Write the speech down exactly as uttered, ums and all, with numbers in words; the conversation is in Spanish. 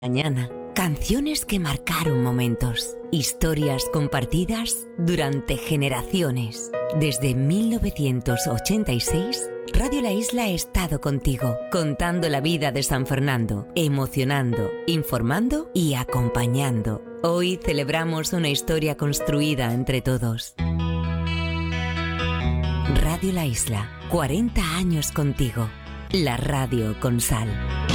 Mañana. Canciones que marcaron momentos. Historias compartidas durante generaciones. Desde mil novecientos ochenta y seis, Radio La Isla ha estado contigo, contando la vida de San Fernando, emocionando, informando y acompañando. Hoy celebramos una historia construida entre todos. Radio La Isla, cuarenta años contigo. La radio con sal.